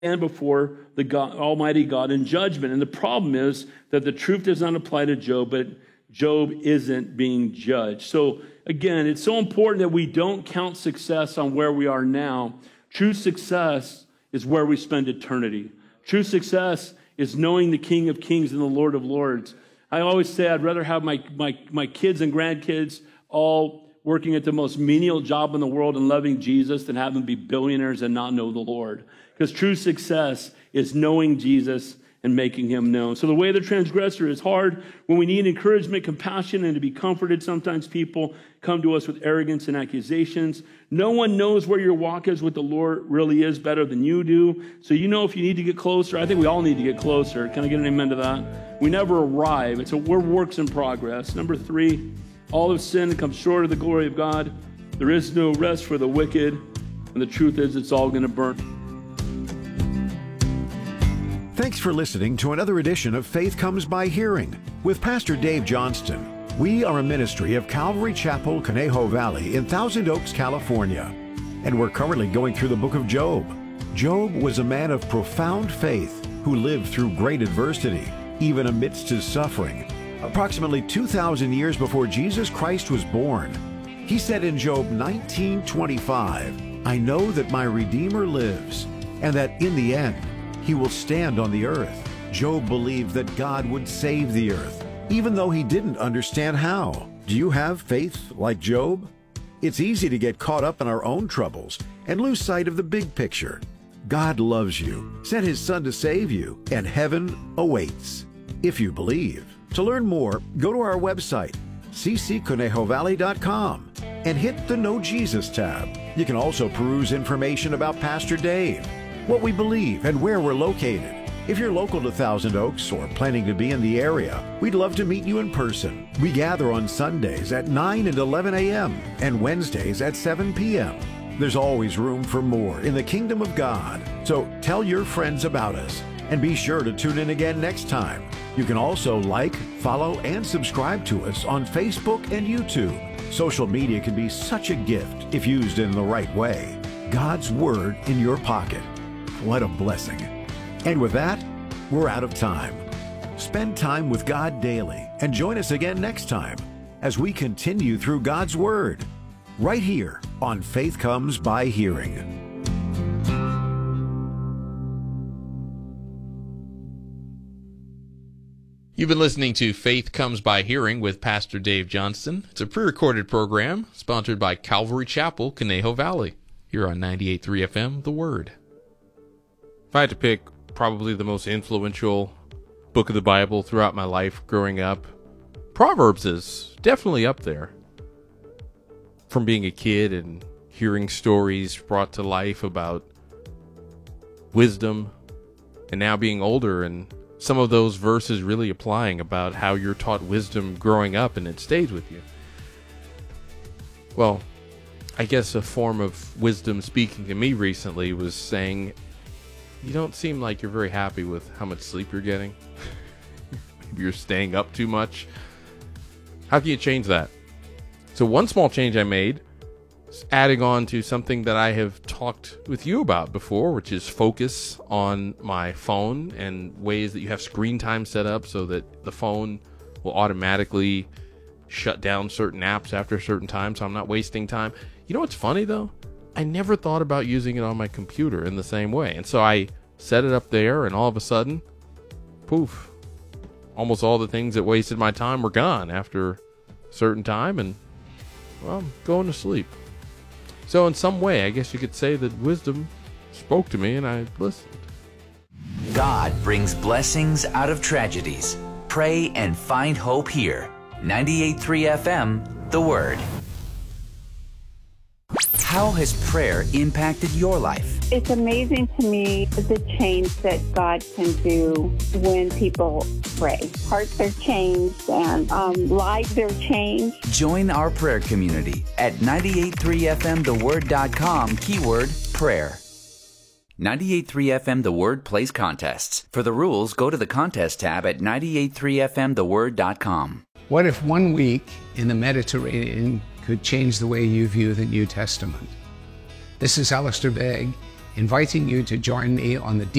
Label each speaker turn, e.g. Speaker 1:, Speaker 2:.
Speaker 1: stand before the God, Almighty God in judgment. And the problem is that the truth does not apply to Job, but Job isn't being judged. So again, it's so important that we don't count success on where we are now. True success is where we spend eternity. True success is knowing the King of Kings and the Lord of Lords. I always say I'd rather have my kids and grandkids all working at the most menial job in the world and loving Jesus than have them be billionaires and not know the Lord. Because true success is knowing Jesus and making him known. So the way of the transgressor is hard. When we need encouragement, compassion, and to be comforted, sometimes people come to us with arrogance and accusations. No one knows where your walk is with the Lord really is better than you do. So you know if you need to get closer. I think we all need to get closer. Can I get an amen to that? We never arrive. We're works in progress. Number 3, all have sinned and come short of the glory of God. There is no rest for the wicked. And the truth is it's all going to burn.
Speaker 2: Thanks for listening to another edition of Faith Comes by Hearing with Pastor Dave Johnston. We are a ministry of Calvary Chapel, Conejo Valley in Thousand Oaks, California. And we're currently going through the book of Job. Job was a man of profound faith who lived through great adversity, even amidst his suffering. Approximately 2,000 years before Jesus Christ was born, he said in Job 19:25, "I know that my Redeemer lives, and that in the end, he will stand on the earth." Job believed that God would save the earth, even though he didn't understand how. Do you have faith like Job? It's easy to get caught up in our own troubles and lose sight of the big picture. God loves you, sent his Son to save you, and heaven awaits, if you believe. To learn more, go to our website, ccconejovalley.com, and hit the Know Jesus tab. You can also peruse information about Pastor Dave, what we believe, and where we're located. If you're local to Thousand Oaks or planning to be in the area, we'd love to meet you in person. We gather on Sundays at 9 and 11 a.m. and Wednesdays at 7 p.m. There's always room for more in the kingdom of God. So tell your friends about us and be sure to tune in again next time. You can also like, follow, and subscribe to us on Facebook and YouTube. Social media can be such a gift if used in the right way. God's Word in your pocket. What a blessing. And with that, we're out of time. Spend time with God daily and join us again next time as we continue through God's Word, right here on Faith Comes by Hearing.
Speaker 3: You've been listening to Faith Comes by Hearing with Pastor Dave Johnston. It's a pre-recorded program sponsored by Calvary Chapel, Conejo Valley. Here on 98.3 FM, The Word.
Speaker 4: If I had to pick probably the most influential book of the Bible throughout my life growing up, Proverbs is definitely up there. From being a kid and hearing stories brought to life about wisdom, and now being older and some of those verses really applying about how you're taught wisdom growing up and it stays with you. Well, I guess a form of wisdom speaking to me recently was saying, you don't seem like you're very happy with how much sleep you're getting. Maybe you're staying up too much. How can you change that? So one small change I made is adding on to something that I have talked with you about before, which is focus on my phone and ways that you have screen time set up so that the phone will automatically shut down certain apps after a certain time so I'm not wasting time. You know what's funny though? I never thought about using it on my computer in the same way. And so I set it up there and all of a sudden, poof, almost all the things that wasted my time were gone after a certain time and, well, I'm going to sleep. So in some way, I guess you could say that wisdom spoke to me and I listened.
Speaker 5: God brings blessings out of tragedies. Pray and find hope here. 98.3 FM, The Word. How has prayer impacted your life?
Speaker 6: It's amazing to me the change that God can do when people pray. Hearts are changed and lives are changed.
Speaker 5: Join our prayer community at 98.3fmtheword.com, keyword prayer. 98.3 FM The Word plays contests. For the rules, go to the contest tab at 98.3fmtheword.com.
Speaker 7: What if 1 week in the Mediterranean could change the way you view the New Testament? This is Alistair Begg, inviting you to join me on the